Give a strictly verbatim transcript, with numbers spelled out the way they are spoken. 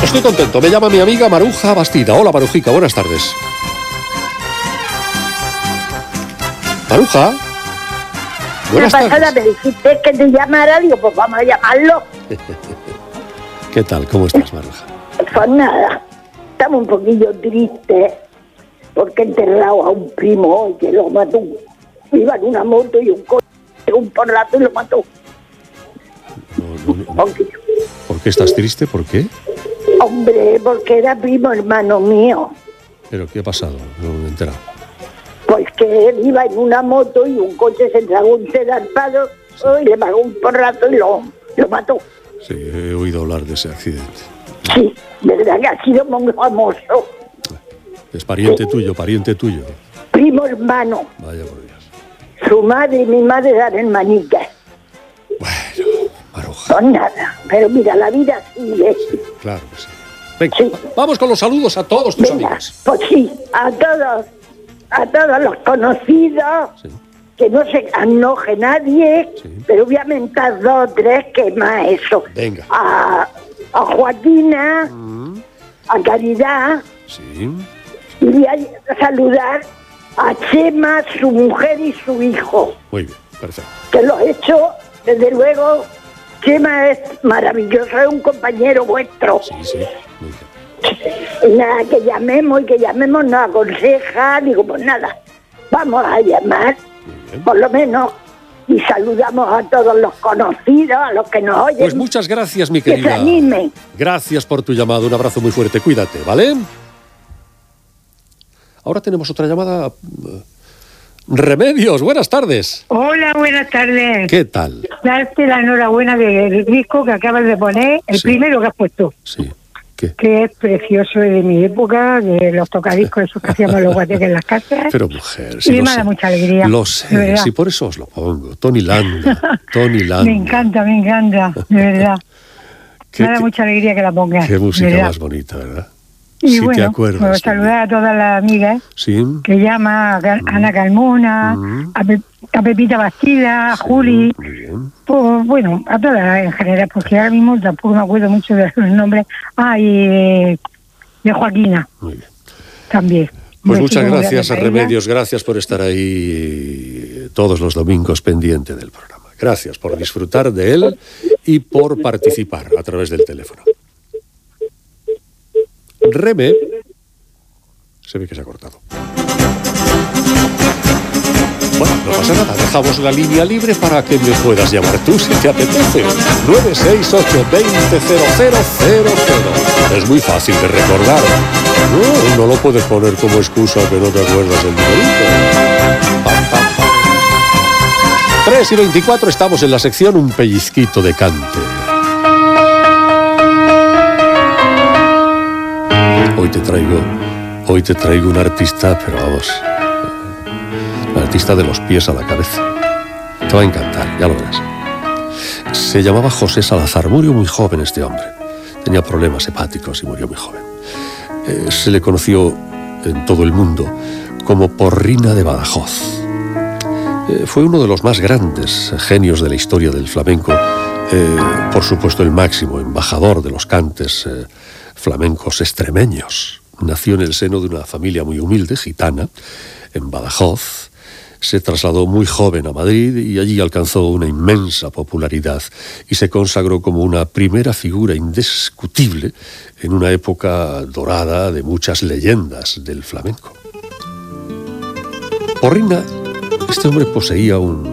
Estoy contento. Me llama mi amiga Maruja Bastida. Hola, Marujica, buenas tardes. Maruja. Buenas La pasada tardes. me dijiste que te llamara, digo, pues vamos a llamarlo. ¿Qué tal? ¿Cómo estás, Maruja? Pues nada, estamos un poquillo tristes porque he enterrado a un primo que lo mató. Iba en una moto y un coche, un porrazo y lo mató. No, no, no. ¿Por qué estás triste? ¿Por qué? Hombre, porque era primo hermano mío. ¿Pero qué ha pasado? No me he enterado. Pues que él iba en una moto y un coche se tragó un sedalpado y le pagó un porrazo y lo, lo mató. Sí, he oído hablar de ese accidente. Sí, verdad que ha sido muy famoso. Es pariente sí. tuyo, pariente tuyo. Primo hermano. Vaya por Dios. Su madre y mi madre eran hermanitas. Bueno, Maruja. Pues nada, pero mira, la vida sigue. Sí, claro que sí. Venga, sí. Vamos con los saludos a todos tus Venga, amigos. Pues sí, a todos, a todos los conocidos, sí. que no se enoje nadie, sí. pero voy a mentar dos o tres que más eso. Venga. A, a Joaquina, mm. a Caridad, sí. y voy a saludar a Chema, su mujer y su hijo. Muy bien, perfecto. Que lo he hecho, desde luego, Chema es maravilloso, es un compañero vuestro. Sí, sí, muy bien. Y nada, que llamemos y que llamemos nos aconseja, digo, pues nada, vamos a llamar, por lo menos, y saludamos a todos los conocidos, a los que nos oyen. Pues muchas gracias, mi querida. Que se animen. Gracias por tu llamado, un abrazo muy fuerte, cuídate, ¿vale? Ahora tenemos otra llamada. Remedios, buenas tardes. Hola, buenas tardes. ¿Qué tal? Darte la enhorabuena del disco que acabas de poner, el sí. primero que has puesto. Sí. ¿Qué? Que es precioso, de mi época, de los tocadiscos esos que hacíamos los guateques en las casas. Pero mujer, si y me da mucha alegría. Lo sé, si por eso os lo pongo. Tony Landa, Tony Landa. Me encanta, me encanta, de verdad. ¿Qué, me da qué, mucha alegría que la pongas. Qué música más bonita, ¿verdad? Y si bueno, te acuerdas. Pues saludar a todas las amigas ¿sí? que llama a mm. Ana Carmona, mm. a, Pe a Pepita Bastida, a sí, Juli, pues, bueno, a todas en general, porque ahora mismo tampoco me acuerdo mucho de los nombres. Ah, y de, de Joaquina. Muy bien. También. Pues muchas gracias a Remedios, gracias por estar ahí todos los domingos pendiente del programa. Gracias por disfrutar de él y por participar a través del teléfono. Reme se ve que se ha cortado. Bueno, no pasa nada, dejamos la línea libre para que me puedas llamar tú si te apetece. nueve seis ocho dos cero cero cero cero cero. Es muy fácil de recordar. No, no lo puedes poner como excusa que no te acuerdas el numerito. tres y veinticuatro, estamos en la sección Un pellizquito de cante. Hoy te traigo, hoy te traigo un artista, pero vamos, un artista de los pies a la cabeza. Te va a encantar, ya lo verás. Se llamaba José Salazar, murió muy joven este hombre. Tenía problemas hepáticos y murió muy joven. Eh, se le conoció en todo el mundo como Porrina de Badajoz. Eh, fue uno de los más grandes genios de la historia del flamenco. Eh, por supuesto, el máximo embajador de los cantes eh, flamencos extremeños. Nació en el seno de una familia muy humilde, gitana, en Badajoz. Se trasladó muy joven a Madrid y allí alcanzó una inmensa popularidad y se consagró como una primera figura indiscutible en una época dorada de muchas leyendas del flamenco. Porrina, este hombre poseía un